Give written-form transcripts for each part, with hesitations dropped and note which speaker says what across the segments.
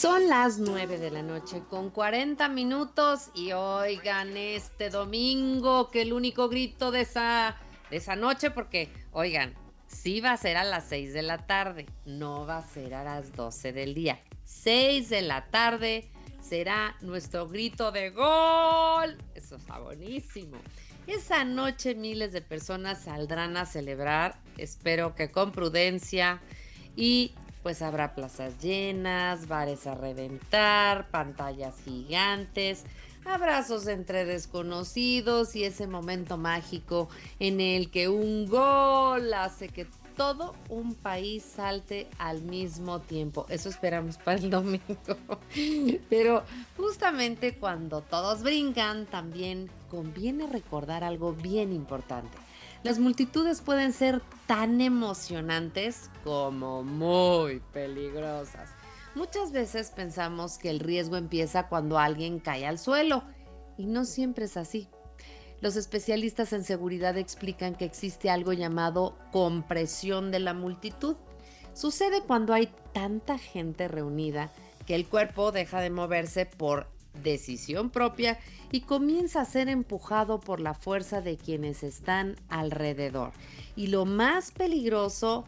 Speaker 1: Son las 9 de la noche con 40 minutos y oigan, este domingo, que el único grito de esa noche, porque, oigan, sí va a ser a las 6 de la tarde, no va a ser a las 12 del día. 6 de la tarde será nuestro grito de gol. Eso está buenísimo. Esa noche miles de personas saldrán a celebrar, espero que con prudencia, y pues habrá plazas llenas, bares a reventar, pantallas gigantes, abrazos entre desconocidos y ese momento mágico en el que un gol hace que todo un país salte al mismo tiempo. Eso esperamos para el domingo. Pero justamente cuando todos brincan, también conviene recordar algo bien importante. Las multitudes pueden ser tan emocionantes como muy peligrosas. Muchas veces pensamos que el riesgo empieza cuando alguien cae al suelo, y no siempre es así. Los especialistas en seguridad explican que existe algo llamado compresión de la multitud. Sucede cuando hay tanta gente reunida que el cuerpo deja de moverse por decisión propia y comienza a ser empujado por la fuerza de quienes están alrededor. Y lo más peligroso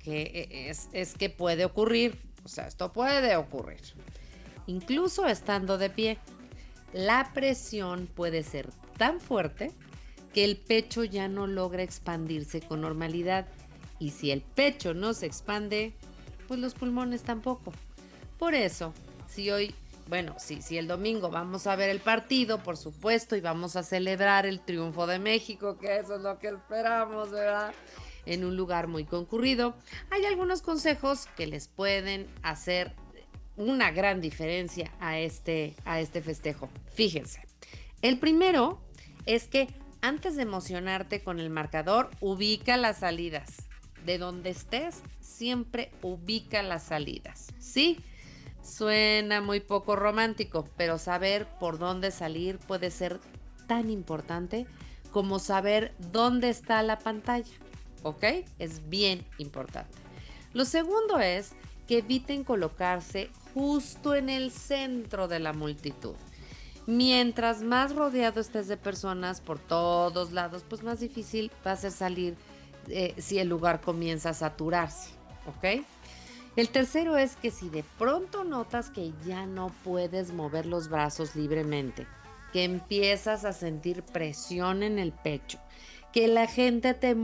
Speaker 1: es que puede ocurrir, o sea, esto puede ocurrir, incluso estando de pie. La presión puede ser tan fuerte que el pecho ya no logra expandirse con normalidad. Y si el pecho no se expande, pues los pulmones tampoco. Por eso, si hoy, bueno, si el domingo vamos a ver el partido, por supuesto, y vamos a celebrar el triunfo de México, que eso es lo que esperamos, ¿verdad? En un lugar muy concurrido, hay algunos consejos que les pueden hacer una gran diferencia a este festejo. Fíjense, el primero es que antes de emocionarte con el marcador, ubica las salidas. De donde estés, siempre ubica las salidas. Sí, suena muy poco romántico, pero saber por dónde salir puede ser tan importante como saber dónde está la pantalla. ¿Ok? Es bien importante. Lo segundo es que eviten colocarse justo en el centro de la multitud. Mientras más rodeado estés de personas por todos lados, pues más difícil va a ser salir si el lugar comienza a saturarse, ¿ok? El tercero es que si de pronto notas que ya no puedes mover los brazos libremente, que empiezas a sentir presión en el pecho, que la gente te